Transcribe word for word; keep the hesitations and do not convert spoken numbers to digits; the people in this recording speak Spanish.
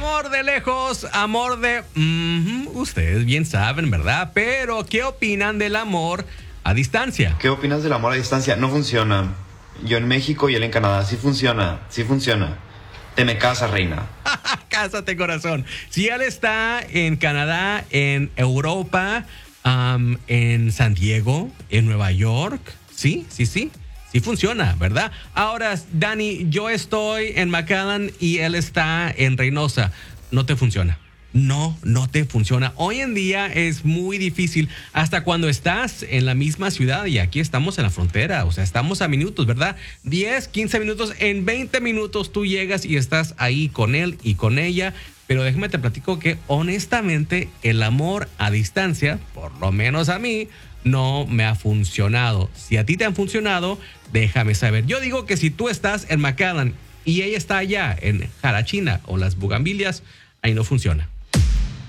Amor de lejos, amor de... Mm, ustedes bien saben, ¿verdad? Pero, ¿qué opinan del amor a distancia? ¿Qué opinas del amor a distancia? No funciona. Yo en México y él en Canadá. Sí funciona, sí funciona. Te me casas, reina. Cásate, corazón. Si él está en Canadá, en Europa, um, en San Diego, en Nueva York, sí, sí, sí. Sí funciona, ¿verdad? Ahora, Dani, yo estoy en McAllen y él está en Reynosa. No te funciona. No, no te funciona. Hoy en día es muy difícil hasta cuando estás en la misma ciudad y aquí estamos en la frontera. O sea, estamos a minutos, ¿verdad? diez, quince minutos. En veinte minutos tú llegas y estás ahí con él y con ella. Pero déjame te platico que honestamente el amor a distancia, por lo menos a mí, no me ha funcionado. Si a ti te han funcionado, déjame saber. Yo digo que si tú estás en McAllen y ella está allá en Jarachina o las Bugambilias, ahí no funciona.